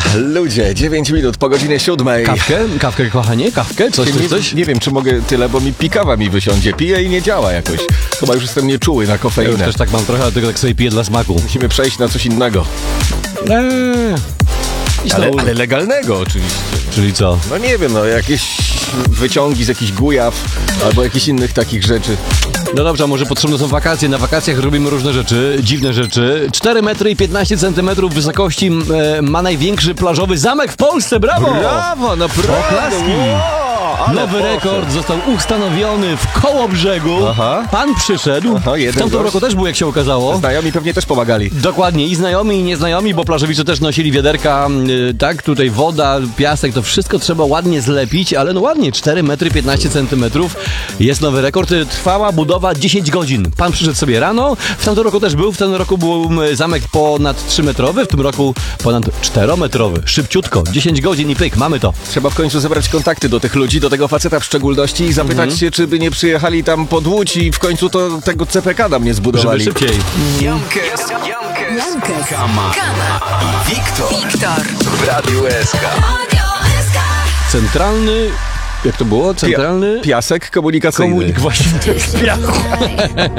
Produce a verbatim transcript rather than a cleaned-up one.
Ludzie, dziewięć minut po godzinie siódmej. Kawkę? Kawkę, kochanie? Kawkę? Coś, coś, nie, coś? nie wiem, czy mogę tyle, bo mi pikawa mi wysiądzie. Piję i nie działa jakoś. Chyba już jestem nieczuły na Ja kofeinę. już też tak mam trochę, ale tylko tak sobie piję dla smaku. Musimy przejść na coś innego. Eee. Ale, ale legalnego oczywiście. Czyli co? No nie wiem, no jakieś wyciągi z jakichś gujaw albo jakichś innych takich rzeczy. No dobrze, a może potrzebne są wakacje. Na wakacjach robimy różne rzeczy, dziwne rzeczy. cztery metry i piętnaście centymetrów wysokości e, ma największy plażowy zamek w Polsce. Brawo! Brawo, naprawdę! Oklaski. Wow, ale Nowy poszedł. rekord został ustanowiony w Kołobrzegu. Aha. Pan przyszedł. Aha, jeden w tamtym gość. roku też był, jak się okazało. Znajomi pewnie też pomagali. Dokładnie, i znajomi, i nieznajomi, bo plażowicze też nosili wiaderka, yy, tak, tutaj woda, piasek, to wszystko trzeba ładnie zlepić, ale no ładnie, cztery metry piętnaście centymetrów, jest nowy rekord, trwała budowa dziesięć godzin. Pan przyszedł sobie rano, w tamtym roku też był, w tym roku był zamek ponad trzymetrowy, w tym roku ponad czterometrowy, szybciutko, dziesięć godzin i pyk, mamy to. Trzeba w końcu zebrać kontakty do tych ludzi, do tego faceta w szczególności i zapytać Mhm. się, czy by nie przyjechali tam pod Łódź i w końcu to tego C P K nam nie Żeby zbudowali. szybciej. Jankes, Jankes, Jankes, Kama, Kama i Wiktor Wiktor, w Radiu S K. Radio S K. Centralny, jak to było? Centralny... Piasek komunikacyjny. Komunik właśnie.